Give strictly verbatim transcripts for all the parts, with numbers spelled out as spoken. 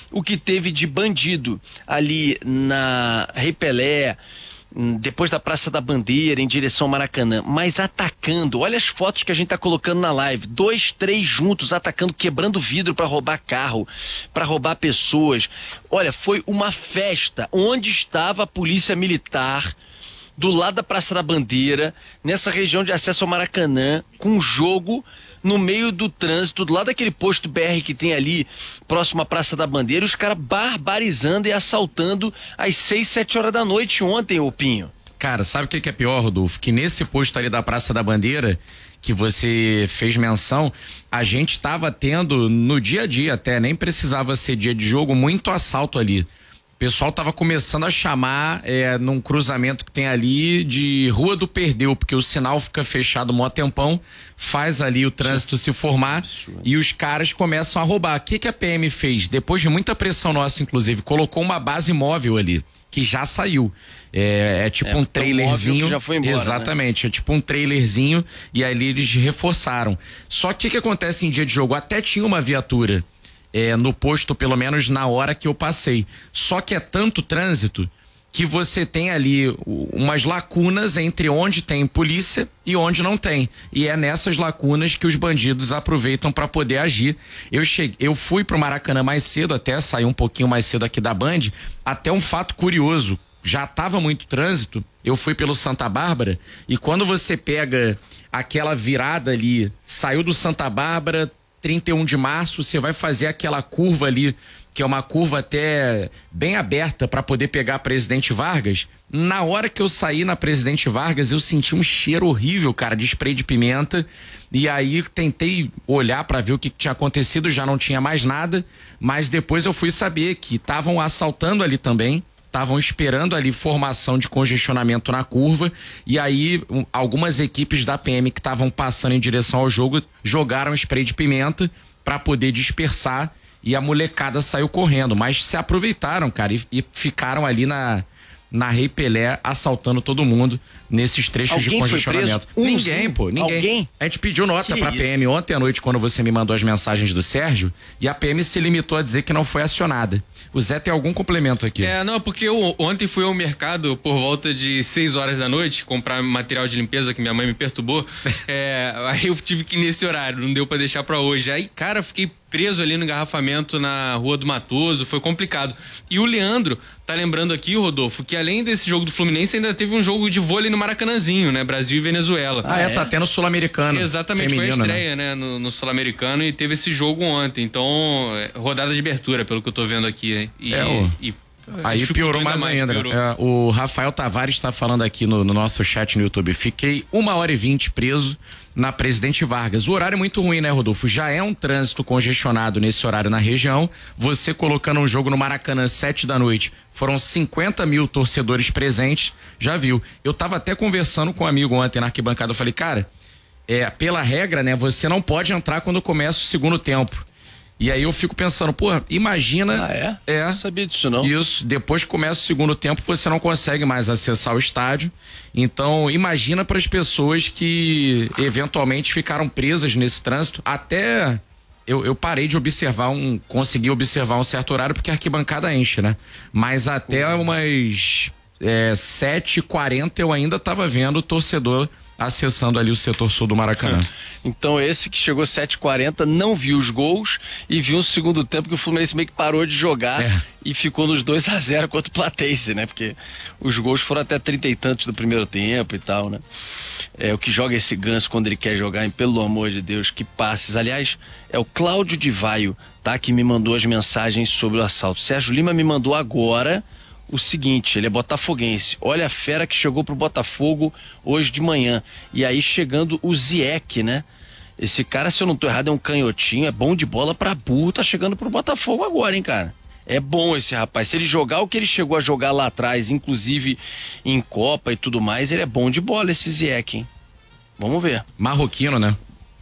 o que teve de bandido ali na Rei Pelé, depois da Praça da Bandeira, em direção ao Maracanã, mas atacando. Olha as fotos que a gente tá colocando na live, dois, três juntos atacando, quebrando vidro para roubar carro, para roubar pessoas. Olha, foi uma festa. Onde estava a polícia militar? Do lado da Praça da Bandeira, nessa região de acesso ao Maracanã, com um jogo no meio do trânsito, do lado daquele posto B R que tem ali, próximo à Praça da Bandeira, os caras barbarizando e assaltando às seis, sete horas da noite ontem, ô Pinho. Cara, sabe o que, que é pior, Rodolfo? Que nesse posto ali da Praça da Bandeira, que você fez menção, a gente tava tendo, no dia a dia até, nem precisava ser dia de jogo, muito assalto ali. O pessoal tava começando a chamar é, num cruzamento que tem ali de Rua do Perdeu, porque o sinal fica fechado mó tempão, faz ali o trânsito se formar e os caras começam a roubar. O que que a P M fez? Depois de muita pressão nossa, inclusive, colocou uma base móvel ali, que já saiu. É, é tipo é, um trailerzinho. Já foi embora, exatamente, né? É tipo um trailerzinho e ali eles reforçaram. Só que o que que acontece em dia de jogo? Até tinha uma viatura É, no posto, pelo menos na hora que eu passei. Só que é tanto trânsito que você tem ali umas lacunas entre onde tem polícia e onde não tem. E é nessas lacunas que os bandidos aproveitam para poder agir. Eu cheguei, eu fui pro Maracanã mais cedo, até saí um pouquinho mais cedo aqui da Band, até um fato curioso. Já tava muito trânsito, eu fui pelo Santa Bárbara e quando você pega aquela virada ali, saiu do Santa Bárbara, trinta e um de março, você vai fazer aquela curva ali, que é uma curva até bem aberta para poder pegar a Presidente Vargas. Na hora que eu saí na Presidente Vargas, eu senti um cheiro horrível, cara, de spray de pimenta. E aí tentei olhar para ver o que, que tinha acontecido, já não tinha mais nada, mas depois eu fui saber que estavam assaltando ali também. Estavam esperando ali formação de congestionamento na curva e aí um, algumas equipes da P M que estavam passando em direção ao jogo jogaram spray de pimenta para poder dispersar e a molecada saiu correndo, mas se aproveitaram, cara, e, e ficaram ali na na Rei Pelé assaltando todo mundo nesses trechos Alguém de congestionamento. Ninguém, Sim. pô, ninguém. Alguém? A gente pediu nota que pra isso? P M ontem à noite quando você me mandou as mensagens do Sérgio e a P M se limitou a dizer que não foi acionada. O Zé tem algum complemento aqui? É, não, porque eu ontem fui ao mercado por volta de seis horas da noite comprar material de limpeza que minha mãe me perturbou. é, aí eu tive que ir nesse horário, não deu pra deixar pra hoje. Aí, cara, fiquei preso ali no engarrafamento na Rua do Matoso, foi complicado. E o Leandro tá lembrando aqui, Rodolfo, que além desse jogo do Fluminense ainda teve um jogo de vôlei no Maracanãzinho, né? Brasil e Venezuela. Ah, é, é? Tá tendo Sul-Americano. Exatamente, foi a estreia, né? né? No, no Sul-Americano e teve esse jogo ontem. Então, rodada de abertura, pelo que eu tô vendo aqui. E, é, o... e Aí piorou mais, mais ainda. Piorou. É, o Rafael Tavares está falando aqui no, no nosso chat no YouTube. Fiquei uma hora e vinte preso na Presidente Vargas. O horário é muito ruim, né, Rodolfo? Já é um trânsito congestionado nesse horário na região. Você colocando um jogo no Maracanã sete da noite, foram cinquenta mil torcedores presentes. Já viu? Eu tava até conversando com um amigo ontem na arquibancada. Eu falei, cara, é, pela regra, né, você não pode entrar quando começa o segundo tempo. E aí eu fico pensando, pô, imagina... Ah, é? É. Não sabia disso, não. Isso, depois que começa o segundo tempo, você não consegue mais acessar o estádio. Então, imagina para as pessoas que eventualmente ficaram presas nesse trânsito. Até eu, eu parei de observar um... Consegui observar um certo horário, porque a arquibancada enche, né? Mas até umas é, sete e quarenta eu ainda tava vendo o torcedor acessando ali o setor sul do Maracanã. Então esse que chegou sete e quarenta não viu os gols e viu um segundo tempo que o Fluminense meio que parou de jogar é. e ficou nos dois a zero contra o Platense, né? Porque os gols foram até trinta e tantos do primeiro tempo e tal, né? É o que joga esse Ganso quando ele quer jogar, hein? Pelo amor de Deus, que passes. Aliás, é o Cláudio de Vaio, tá? Que me mandou as mensagens sobre o assalto. Sérgio Lima me mandou agora o seguinte, ele é botafoguense, olha a fera que chegou pro Botafogo hoje de manhã, e aí chegando o Zieck, né? Esse cara, se eu não tô errado, é um canhotinho, é bom de bola pra burro, tá chegando pro Botafogo agora, hein, cara? É bom esse rapaz, se ele jogar o que ele chegou a jogar lá atrás, inclusive em Copa e tudo mais, ele é bom de bola esse Zieck, hein? Vamos ver. Marroquino, né?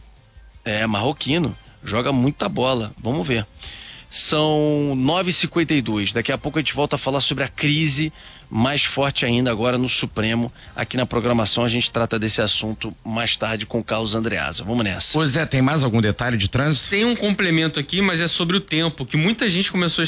É, marroquino, joga muita bola, vamos ver. São nove e cinquenta e dois. Daqui a pouco a gente volta a falar sobre a crise mais forte ainda agora no Supremo. Aqui na programação a gente trata desse assunto mais tarde com o Carlos Andreasa. Vamos nessa. Ô Zé, tem mais algum detalhe de trânsito? Tem um complemento aqui, mas é sobre o tempo, que muita gente começou a